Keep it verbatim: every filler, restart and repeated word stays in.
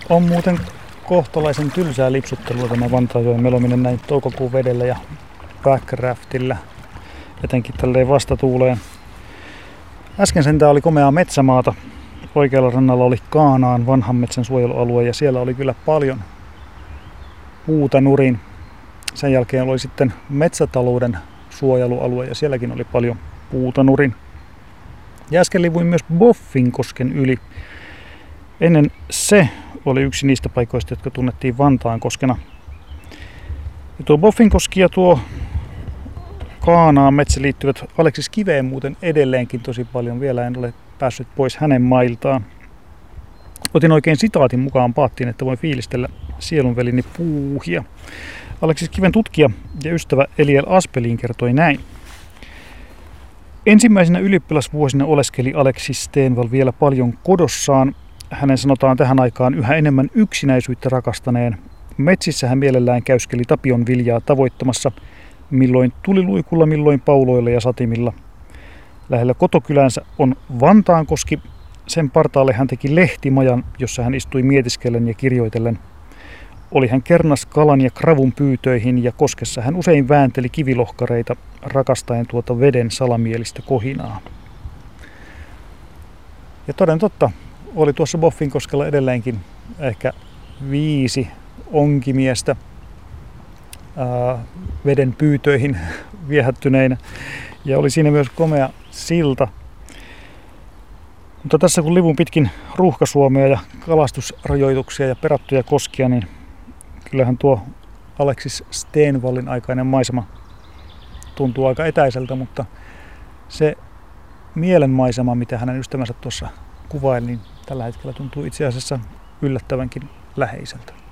On muuten kohtalaisen tylsää lipsuttelua tämä Vantaanjoen melominen näin toukokuun vedellä ja backraftillä, etenkin tälleen vastatuuleen. Äsken sentään oli komeaa metsämaata. Oikealla rannalla oli Kaanaan vanhan metsän suojelualue ja siellä oli kyllä paljon puuta nurin. Sen jälkeen oli sitten metsätalouden suojelualue ja sielläkin oli paljon puuta nurin. Ja äsken livuin myös Boffinkosken yli. Ennen se oli yksi niistä paikoista, jotka tunnettiin Vantaankoskena. Ja tuo Boffinkoski ja tuo Kaanaan metsä liittyvät Aleksis Kiveen muuten edelleenkin tosi paljon. Vielä en ole päässyt pois hänen mailtaan. Otin oikein sitaatin mukaan paattiin, että voin fiilistellä sielunvelini puuhia. Aleksis Kiven tutkija ja ystävä Eliel Aspelin kertoi näin. Ensimmäisenä ylioppilasvuosina oleskeli Aleksis Stenvall vielä paljon kodossaan. Hänen sanotaan tähän aikaan yhä enemmän yksinäisyyttä rakastaneen. Metsissä hän mielellään käyskeli tapion viljaa tavoittamassa, milloin tuliluikulla, milloin pauloilla ja satimilla. Lähellä kotokylänsä on Vantaankoski. Sen partaalle hän teki lehtimajan, jossa hän istui mietiskellen ja kirjoitellen. Oli hän kernas kalan ja kravun pyytöihin ja koskessa hän usein väänteli kivilohkareita rakastaen tuota veden salamielistä kohinaa. Ja toden totta, oli tuossa Boffinkoskella edelleenkin ehkä viisi onkimiestä ää, veden pyytöihin viehättyneinä. Ja oli siinä myös komea silta. Mutta tässä kun livun pitkin ruuhkasuomia ja kalastusrajoituksia ja perattuja koskia, niin kyllähän tuo Aleksis Stenvallin aikainen maisema tuntuu aika etäiseltä, mutta se mielenmaisema, mitä hänen ystävänsä tuossa kuvaili, niin tällä hetkellä tuntuu itse asiassa yllättävänkin läheiseltä.